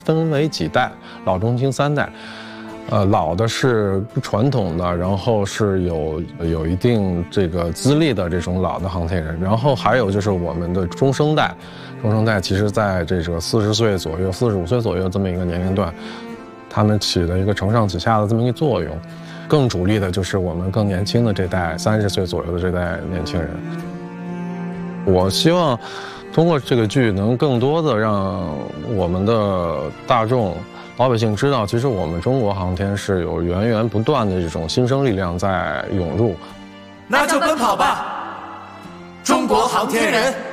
分为几代，老中青三代。老的是传统的，然后是有一定这个资历的这种老的航天人，然后还有就是我们的中生代，其实在这个40岁左右、45岁左右这么一个年龄段，他们起了一个承上启下的这么一个作用。更主力的就是我们更年轻的这代，30岁左右的这代年轻人。我希望通过这个剧能更多的让我们的大众老百姓知道，其实我们中国航天是有源源不断的这种新生力量在涌入。 那就奔跑吧，中国航天人！